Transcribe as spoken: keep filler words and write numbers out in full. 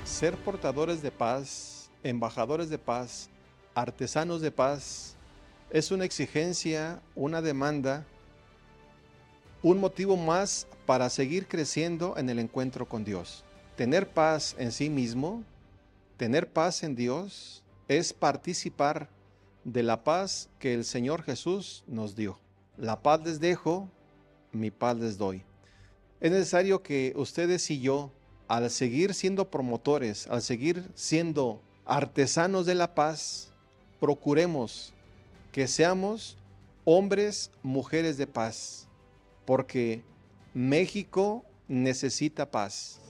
Ser portadores de paz, embajadores de paz, artesanos de paz, es una exigencia, una demanda, un motivo más para seguir creciendo en el encuentro con Dios. Tener paz en sí mismo, tener paz en Dios, es participar de la paz que el Señor Jesús nos dio. La paz les dejo, mi paz les doy. Es necesario que ustedes y yo, al seguir siendo promotores, al seguir siendo artesanos de la paz, procuremos que seamos hombres, mujeres de paz, porque México necesita paz.